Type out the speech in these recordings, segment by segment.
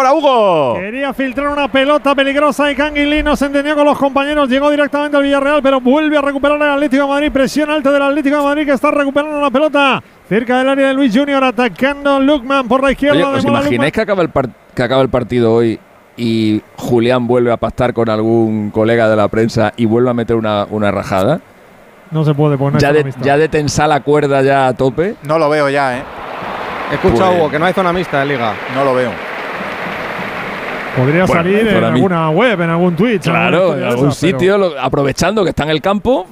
ahora, Hugo. Quería filtrar una pelota peligrosa y Canguilí no se entendió con los compañeros. Llegó directamente al Villarreal, pero vuelve a recuperar el Atlético de Madrid. Presión alta del Atlético de Madrid que está recuperando la pelota cerca del área de Luis Junior, atacando Lookman por la izquierda. Oye, ¿os imagináis que acaba el partido hoy y Julián vuelve a pactar con algún colega de la prensa y vuelve a meter una rajada? No se puede poner. Ya de tensar la cuerda ya a tope. No lo veo ya, ¿eh? He escuchado, Hugo, que no hay zona mixta en Liga. No lo veo. Podría salir en alguna web, en algún Twitch. Claro, en algún sitio, aprovechando que está en el campo.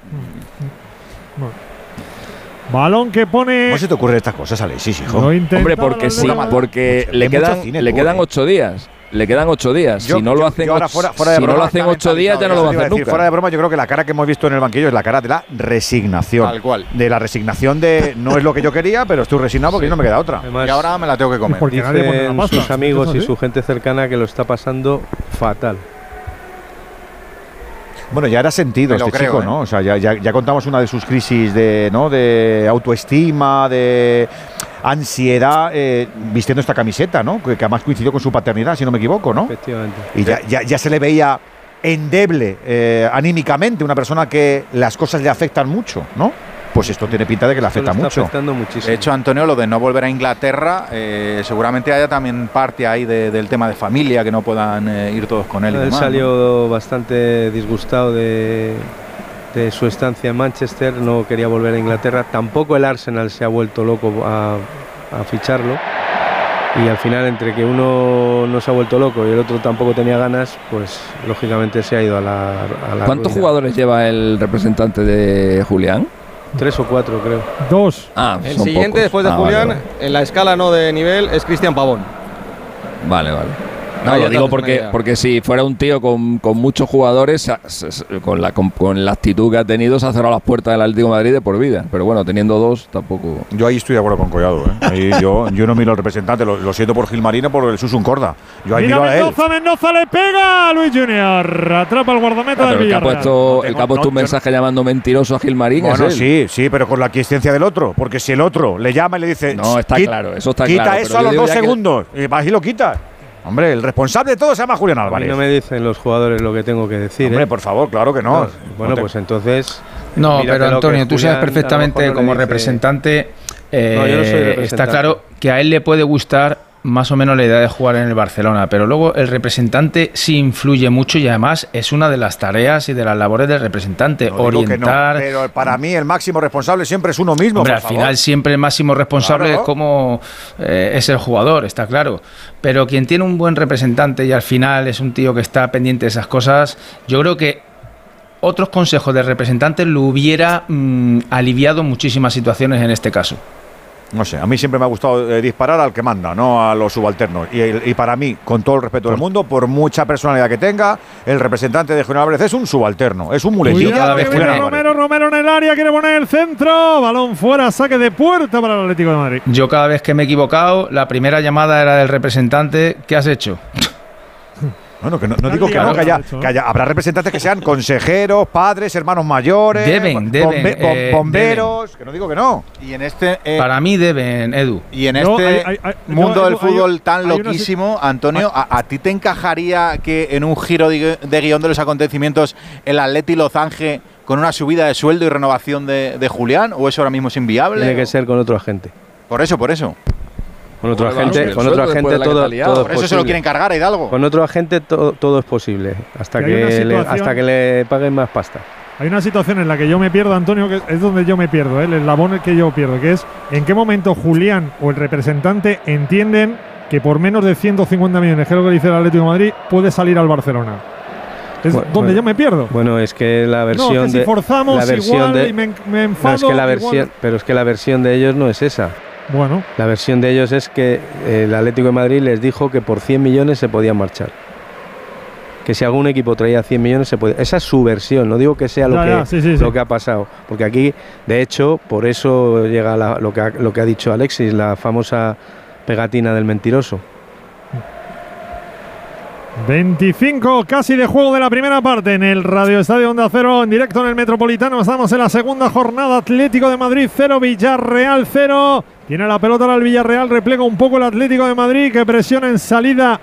Balón que pone. ¿Cómo se te ocurren estas cosas, Alexis, hijo? Hombre, porque sí, porque le quedan 8 días. Le quedan 8 días. Si no lo hacen 8 días, ya no lo va a hacer nunca. Fuera de broma, yo creo que la cara que hemos visto en el banquillo es la cara de la resignación. Tal cual. De la resignación de no es lo que yo quería, pero estoy resignado porque no me queda otra. Además, y ahora me la tengo que comer. Porque nadie pone la pasta. Sus amigos y su gente cercana que lo está pasando fatal. Bueno, ya era sentido este chico, ¿no? O sea, ya contamos una de sus crisis de autoestima, de ansiedad, vistiendo esta camiseta, ¿no? Que además coincidió con su paternidad, si no me equivoco, ¿no? Efectivamente. Y ya se le veía endeble anímicamente, una persona que las cosas le afectan mucho, ¿no? Pues esto tiene pinta de que le afecta mucho. Afectando muchísimo. De hecho, Antonio, lo de no volver a Inglaterra, seguramente haya también parte ahí del tema de familia, que no puedan ir todos con él. Él salió bastante disgustado de su estancia en Manchester, no quería volver a Inglaterra. Tampoco el Arsenal se ha vuelto loco a ficharlo. Y al final, entre que uno no se ha vuelto loco y el otro tampoco tenía ganas, pues lógicamente se ha ido a la ¿Cuántos ruina. jugadores lleva el representante de Julián? 3 o 4, creo. 2. El siguiente, pocos. después de Julián, vale. en la escala no de nivel, es Cristian Pavón. Vale. No, lo digo porque si fuera un tío con muchos jugadores, con la actitud que ha tenido, se ha cerrado las puertas del Atlético de Madrid de por vida. Pero bueno, teniendo 2, tampoco. Yo ahí estoy de acuerdo con Collado, ¿eh? Ahí yo no miro al representante, lo siento por Gilmarino, por el Susun Corda. Yo ahí miro a él. Mendoza le pega a Luis Junior. Atrapa al guardameta del Villarreal. El que ha puesto un mensaje llamando mentiroso a Gilmarín. Bueno, es él. sí, pero con la aquiescencia del otro. Porque si el otro le llama y le dice. No, está claro, eso está claro. Quita eso a los 2 segundos. Y vas y lo quitas. Hombre, el responsable de todo se llama Julián Álvarez. A mí no me dicen los jugadores lo que tengo que decir. Hombre, por favor, claro que no. Bueno, pues entonces. No, pero Antonio, tú sabes perfectamente como representante, yo no soy representante. Está claro que a él le puede gustar más o menos la idea de jugar en el Barcelona, pero luego el representante sí influye mucho y además es una de las tareas y de las labores del representante, orientar. No, pero para mí el máximo responsable siempre es uno mismo. Hombre, al final siempre el máximo responsable es como es el jugador, está claro. Pero quien tiene un buen representante y al final es un tío que está pendiente de esas cosas, yo creo que otros consejos de representantes lo hubiera aliviado muchísimas situaciones en este caso. No sé, a mí siempre me ha gustado disparar al que manda, no a los subalternos. Y para mí, con todo el respeto del mundo, por mucha personalidad que tenga, el representante de Julián Álvarez es un subalterno, es un muletillo. Romero en el área, quiere poner el centro. Balón fuera, saque de puerta para el Atlético de Madrid. Yo cada vez que me he equivocado, la primera llamada era del representante. ¿Qué has hecho? Bueno, que no digo que no, que haya, habrá representantes que sean consejeros, padres, hermanos mayores, bomberos, que no digo que no. Y en este para mí deben, Edu. Y en mundo del fútbol tan loquísimo, Antonio, ¿a ti te encajaría que en un giro de guión de los acontecimientos el Atleti lo zanje con una subida de sueldo y renovación de Julián? ¿O eso ahora mismo es inviable? Tiene que ser con otro agente. Por eso. Con otro agente todo es posible. Por eso se lo quieren cargar a Hidalgo. Con otro agente todo es posible, hasta que le paguen más pasta. Hay una situación en la que yo me pierdo, Antonio, que es donde yo me pierdo, el eslabón que yo pierdo, que es en qué momento Julián o el representante entienden que por menos de 150 millones, que es lo que dice el Atlético de Madrid, puede salir al Barcelona. Es donde yo me pierdo. Bueno, es que la versión si forzamos igual y me enfado. Pero es que la versión de ellos no es esa. Bueno. La versión de ellos es que el Atlético de Madrid les dijo que por 100 millones se podían marchar. Que si algún equipo traía 100 millones se podía. Esa es su versión, no digo que sea lo que ha pasado. Porque aquí, de hecho, por eso llega lo que ha dicho Alexis, la famosa pegatina del mentiroso. 25 casi de juego de la primera parte en el Radio Estadio Onda Cero, en directo en el Metropolitano. Estamos en la segunda jornada. Atlético de Madrid 0, Villarreal 0. Tiene la pelota ahora el Villarreal, replega un poco el Atlético de Madrid, que presiona en salida